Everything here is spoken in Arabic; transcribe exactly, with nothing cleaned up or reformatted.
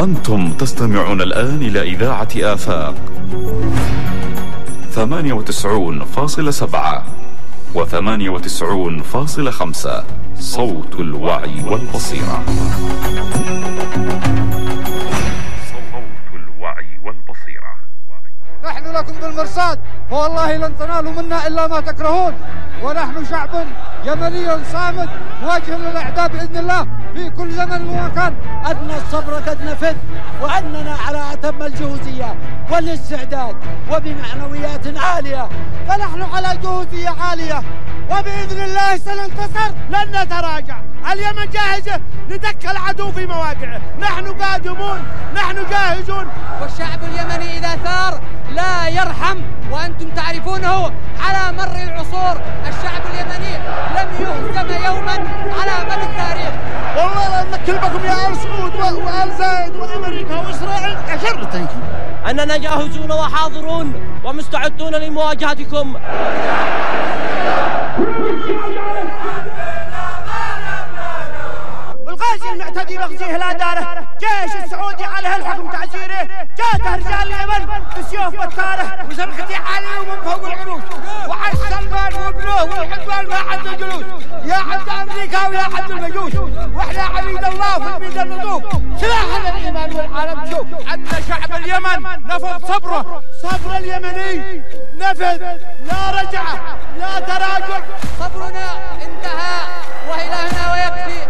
أنتم تستمعون الآن إلى إذاعة آفاق ثمانية وتسعون فاصل سبعة وثمانية وتسعون فاصل خمسة، صوت الوعي والبصيرة. صوت الوعي والبصيرة. نحن لكم بالمرصاد، فوالله لن تنالوا منا إلا ما تكرهون، ونحن شعب يمني صامد مواجه للأعداء بإذن الله في كل زمن ومكان. أن الصبر قد نفذ، وأننا على أتم الجهوزية والاستعداد وبمعنويات عالية، فنحن على جهوزية عالية وبإذن الله سننتصر. لن نتراجع، اليمن جاهزة لدك العدو في مواقعه، نحن قادمون، نحن جاهزون. والشعب اليمني إذا ثار لا يرحم، وأنتم تعرفونه على مر العصور. الشعب اليمني لم يهزم يوما على مدى التاريخ. والله لن نكلمكم يا آل سعود وآل زايد وأمريكا وإسرائيل أشر التنكيل. أننا جاهزون وحاضرون ومستعدون لمواجهتكم. الغازي المعتدي بغزيه لا داره، جيش السعودي عليه الحكم تعزيره، جاته رجال اليمن بسيوف بكاره وزرقتي عليه ومن فوق العروش، وعيش سلمان وابنه والحدوان ما حد الجلوس، يا حد امريكا ويا حد المجوس، واحنا عبيد الله في الميدان نطوف، سلاحنا الايمان والعالم تشوف. ان شعب اليمن نفذ صبره، صبر اليمني نفذ، لا رجعه لا تراجع. صبرنا انتهى والى هنا ويكفي.